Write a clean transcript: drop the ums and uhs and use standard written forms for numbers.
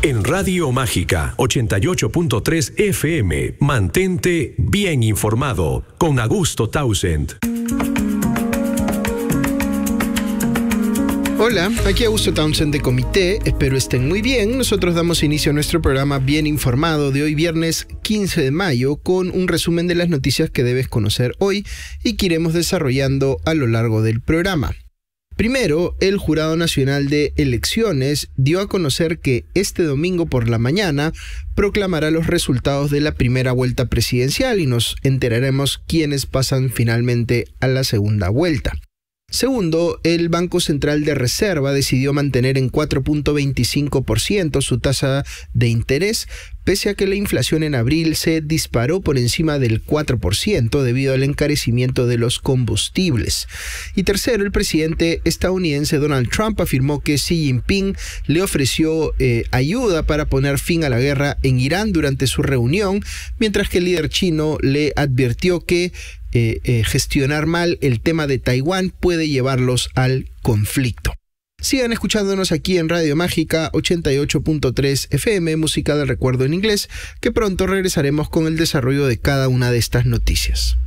En Radio Mágica 88.3 FM, mantente bien informado con Augusto Townsend. Hola, aquí Augusto Townsend de Comité, espero estén muy bien. Nosotros damos inicio a nuestro programa Bien Informado de hoy viernes 15 de mayo con un resumen de las noticias que debes conocer hoy y que iremos desarrollando a lo largo del programa. Primero, el Jurado Nacional de Elecciones dio a conocer que este domingo por la mañana proclamará los resultados de la primera vuelta presidencial y nos enteraremos quiénes pasan finalmente a la segunda vuelta. Segundo, el Banco Central de Reserva decidió mantener en 4.25% su tasa de interés, pese a que la inflación en abril se disparó por encima del 4% debido al encarecimiento de los combustibles. Y tercero, el presidente estadounidense Donald Trump afirmó que Xi Jinping le ofreció ayuda para poner fin a la guerra en Irán durante su reunión, mientras que el líder chino le advirtió que gestionar mal el tema de Taiwán puede llevarlos al conflicto. Sigan escuchándonos aquí en Radio Mágica 88.3 FM, música del recuerdo en inglés, que pronto regresaremos con el desarrollo de cada una de estas noticias.